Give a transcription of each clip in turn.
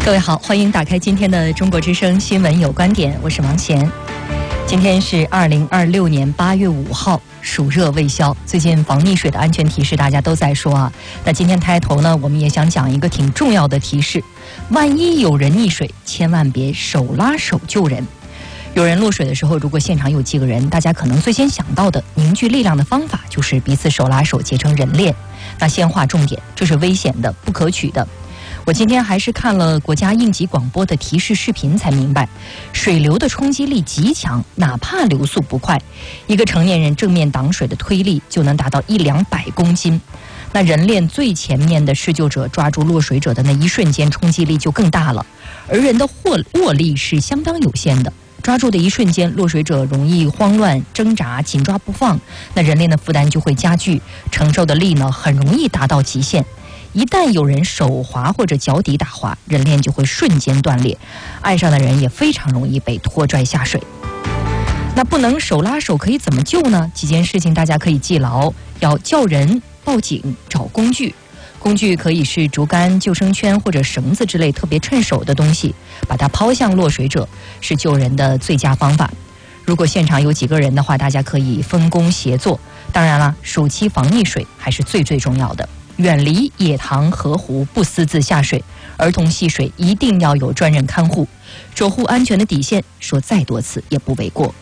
各位好，欢迎打开今天的中国之声新闻有观点，我是王贤。今天是2026年8月5号，暑热未消，最近防溺水的安全提示大家都在说啊。那今天开头呢，我们也想讲一个挺重要的提示：万一有人溺水，千万别手拉手救人。有人落水的时候，如果现场有几个人，大家可能最先想到的凝聚力量的方法就是彼此手拉手结成人链。那先划重点，这是危险的、不可取的。我今天还是看了国家应急广播的提示视频才明白，水流的冲击力极强，哪怕流速不快，一个成年人正面挡水的推力就能达到100-200公斤。那人链最前面的施救者抓住落水者的那一瞬间，冲击力就更大了，而人的握力是相当有限的。抓住的一瞬间，落水者容易慌乱挣扎，紧抓不放，那人链的负担就会加剧，承受的力呢很容易达到极限。一旦有人手滑或者脚底打滑，人链就会瞬间断裂，岸上的人也非常容易被拖拽下水。那不能手拉手，可以怎么救呢？几件事情大家可以记牢：要叫人、报警、找工具。工具可以是竹竿、救生圈或者绳子之类特别趁手的东西，把它抛向落水者，是救人的最佳方法。如果现场有几个人的话，大家可以分工协作。当然了，暑期防溺水还是最重要的。远离野塘河湖，不私自下水。儿童戏水一定要有专人看护，守护安全的底线，说再多次也不为过。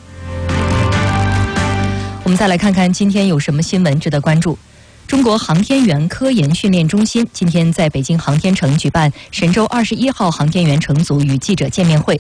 我们再来看看今天有什么新闻值得关注。中国航天员科研训练中心今天在北京航天城举办神舟21号航天员乘组与记者见面会。